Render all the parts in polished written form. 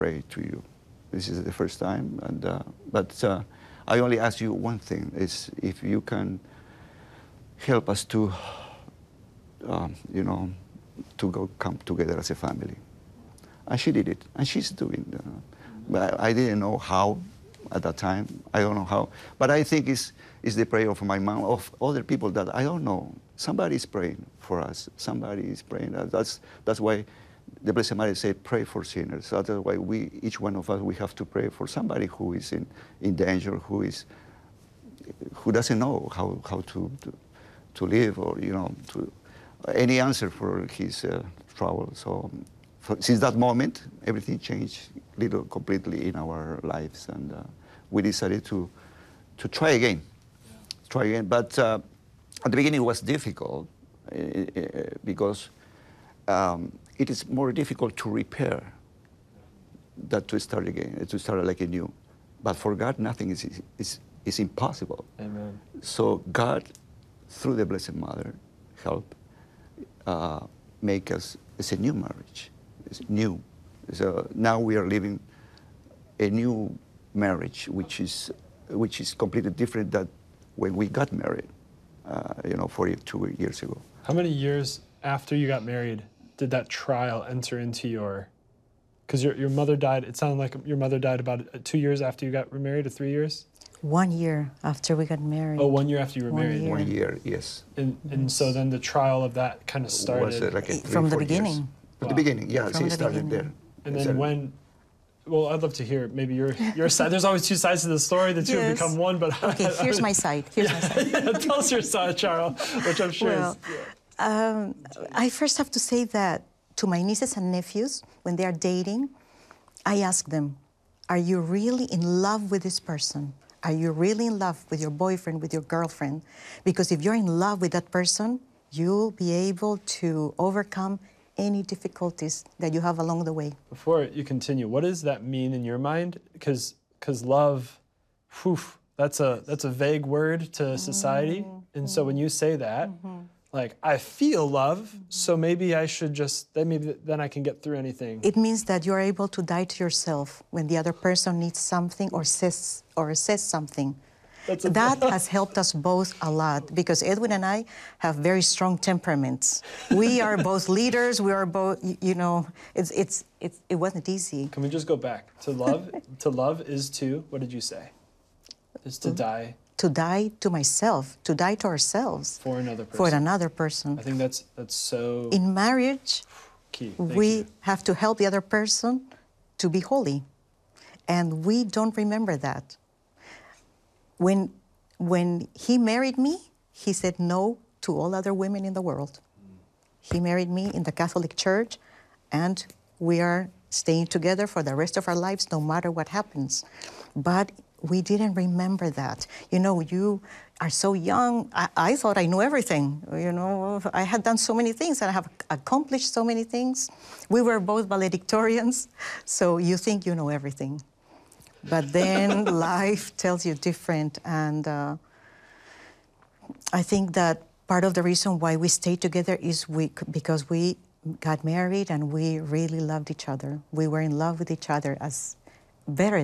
pray to you. This is the first time, but I only ask you one thing: is if you can help us to, to come together as a family. And she did it, and she's doing it. But I didn't know how at that time. I don't know how. But I think it's the prayer of my mom, of other people that I don't know. Somebody is praying for us. Somebody is praying. That's why the Blessed Mother said, pray for sinners. So that's why each one of us, we have to pray for somebody who is in danger, who doesn't know how to live, or to any answer for his trouble. So since that moment, everything changed completely in our lives, and we decided to try again. Try again. But at the beginning it was difficult because it is more difficult to repair than to start again, to start like anew. But for God, nothing is impossible. Amen. So God, through the Blessed Mother, helped make us, it's a new marriage. It's new. So now we are living a new marriage, which is completely different than when we got married, 42 years ago. How many years after you got married did that trial enter into your? Because your mother died. It sounded like your mother died about 2 years after you got remarried, or 3 years. 1 year after we got married. Oh, 1 year after you were married. 1 year, yes. And so then the trial of that kind of started. Was like from the beginning. Years. From the beginning, yeah. She started there. And then when? Well, I'd love to hear maybe your side. There's always two sides to the story. The two have become one, but okay. Here's my side. Here's my side. Yeah, tell us your side, Charles, which I'm sure well, is. I first have to say that to my nieces and nephews, when they are dating, I ask them, are you really in love with this person? Are you really in love with your boyfriend, with your girlfriend? Because if you're in love with that person, you'll be able to overcome any difficulties that you have along the way. Before you continue, what does that mean in your mind? Because love, that's a vague word to society. And so when you say that, like, I feel love, so maybe I should then I can get through anything. It means that you're able to die to yourself when the other person needs something or says something. That has helped us both a lot, because Edwin and I have very strong temperaments. We are both leaders. We are both, it wasn't easy. Can we just go back to love? To love is to, what did you say? Is to die. To die to myself, to die to ourselves. For another person. For another person. I think that's so... In marriage, key. We have to help the other person to be holy. And we don't remember that. When he married me, he said no to all other women in the world. He married me in the Catholic Church, and we are staying together for the rest of our lives, no matter what happens. But we didn't remember that. You are so young. I thought I knew everything. I had done so many things, and I have accomplished so many things. We were both valedictorians, so you think you know everything. But then life tells you different, and I think that part of the reason why we stayed together is because we got married and we really loved each other. We were in love with each other as better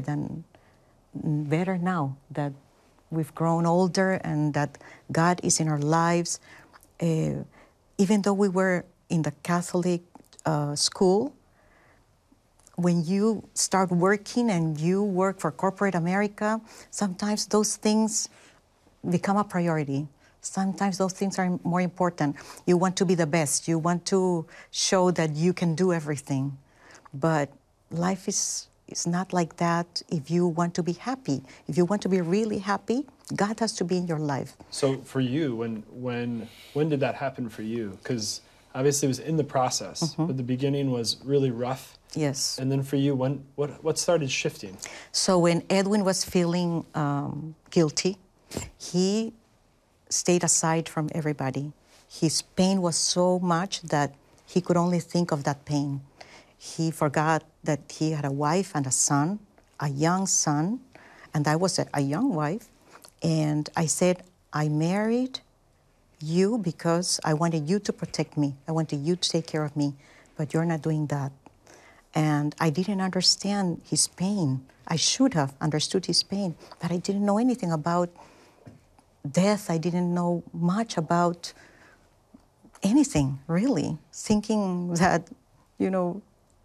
now that we've grown older and that God is in our lives. Even though we were in the Catholic school, when you start working and you work for corporate America, sometimes those things become a priority. Sometimes those things are more important. You want to be the best. You want to show that you can do everything. But life is not like that if you want to be happy. If you want to be really happy, God has to be in your life. So for you, when did that happen for you? Because obviously it was in the process, but the beginning was really rough. Yes. And then for you, what started shifting? So when Edwin was feeling guilty, he stayed aside from everybody. His pain was so much that he could only think of that pain. He forgot that he had a wife and a son, a young son, and I was a young wife. And I said, I married you because I wanted you to protect me. I wanted you to take care of me, but you're not doing that. And I didn't understand his pain. I should have understood his pain, but I didn't know anything about death. I didn't know much about anything, really. Thinking that, you know,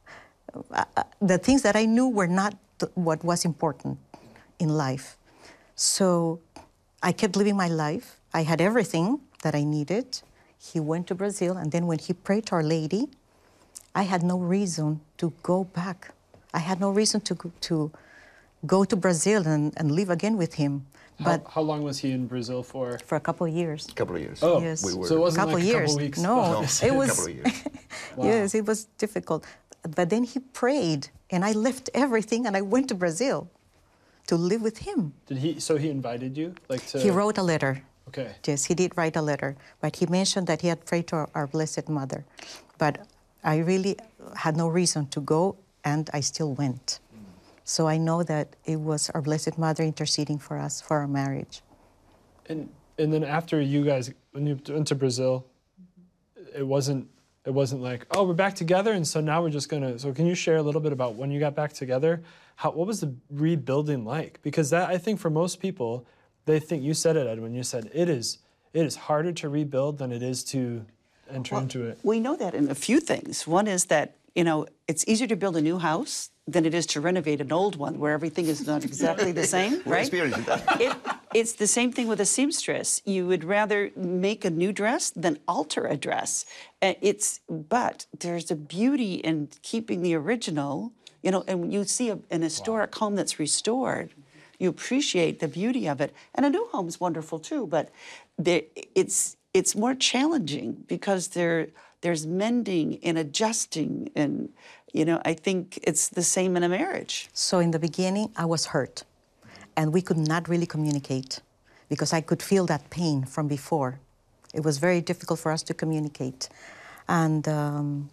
the things that I knew were not what was important in life. So I kept living my life. I had everything that I needed. He went to Brazil, and then when he prayed to Our Lady, I had no reason to go back. I had no reason to go to Brazil and live again with him. But how long was he in Brazil for? For a couple of years. A couple of years. Oh, Yes. We were so it wasn't Couple like a years. couple weeks. No, Oh, it a was. couple of years. Wow. Yes, it was difficult. But then he prayed, and I left everything, and I went to Brazil to live with him. Did he? So he invited you, like to? He wrote a letter. Okay. Yes, he did write a letter, but he mentioned that he had prayed to our Blessed Mother. But I really had no reason to go, and I still went. So I know that it was our Blessed Mother interceding for us, for our marriage. And then after you guys, when you went to Brazil, it wasn't like, oh, we're back together, and so now we're just gonna. So can you share a little bit about when you got back together? What was the rebuilding like? Because that, I think, for most people, they think, you said it, Edwin. You said it is harder to rebuild than it is to enter into it. We know that in a few things. One is that, you know, it's easier to build a new house than it is to renovate an old one where everything is not exactly the same, We're right? experiencing that. It's the same thing with a seamstress. You would rather make a new dress than alter a dress. But there's a beauty in keeping the original, you know, and when you see an historic home that's restored, you appreciate the beauty of it. And a new home is wonderful too, but it's more challenging because there's mending and adjusting, and you know, I think it's the same in a marriage. So in the beginning, I was hurt, and we could not really communicate because I could feel that pain from before. It was very difficult for us to communicate. And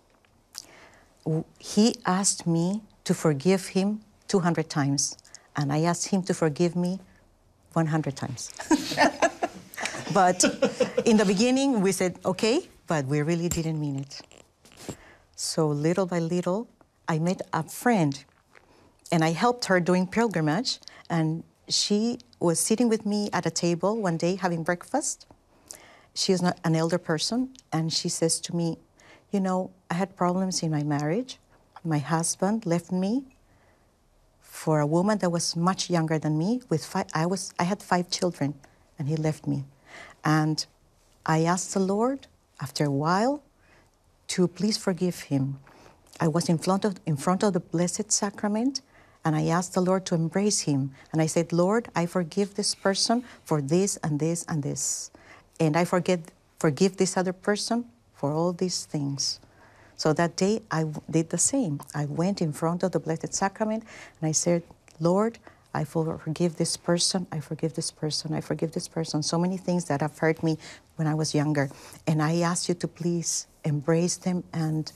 he asked me to forgive him 200 times, and I asked him to forgive me 100 times. But in the beginning, we said, okay, but we really didn't mean it. So little by little, I met a friend, and I helped her doing pilgrimage, and she was sitting with me at a table one day having breakfast. She is not an elder person, and she says to me, you know, I had problems in my marriage. My husband left me for a woman that was much younger than me. I had 5 children, and he left me. And I asked the Lord, after a while, to please forgive him. I was in front of the Blessed Sacrament, and I asked the Lord to embrace him. And I said, Lord, I forgive this person for this and this and this. And I forgive this other person for all these things. So that day, I did the same. I went in front of the Blessed Sacrament, and I said, Lord, I forgive this person, I forgive this person, I forgive this person. So many things that have hurt me when I was younger. And I ask you to please embrace them and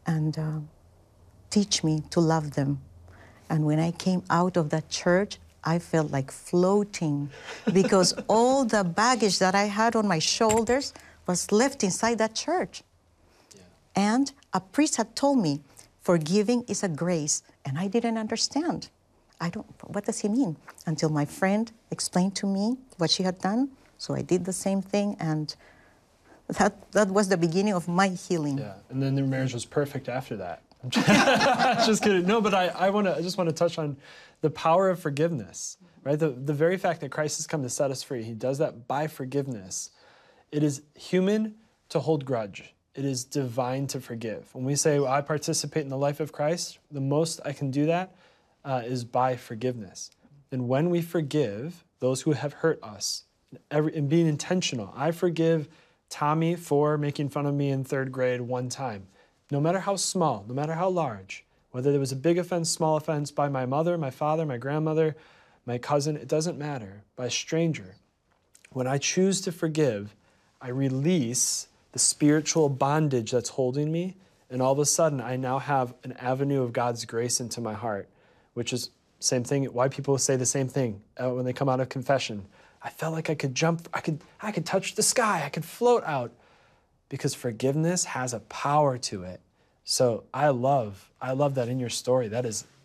teach me to love them. And when I came out of that church, I felt like floating because all the baggage that I had on my shoulders was left inside that church. Yeah. And a priest had told me, forgiving is a grace, and I didn't understand. What does he mean? Until my friend explained to me what she had done, so I did the same thing, and that was the beginning of my healing. Yeah, and then their marriage was perfect after that. Just kidding. No, but I just want to touch on the power of forgiveness, right? The very fact that Christ has come to set us free, he does that by forgiveness. It is human to hold grudge. It is divine to forgive. When we say, well, I participate in the life of Christ, the most I can do that is by forgiveness. And when we forgive those who have hurt us, and being intentional, I forgive Tommy for making fun of me in 3rd grade one time. No matter how small, no matter how large, whether there was a big offense, small offense by my mother, my father, my grandmother, my cousin, it doesn't matter, by a stranger. When I choose to forgive, I release the spiritual bondage that's holding me, and all of a sudden I now have an avenue of God's grace into my heart, which is same thing, why people say the same thing when they come out of confession. I felt like I could jump, I could touch the sky, I could float out, because forgiveness has a power to it. So I love that in your story. That is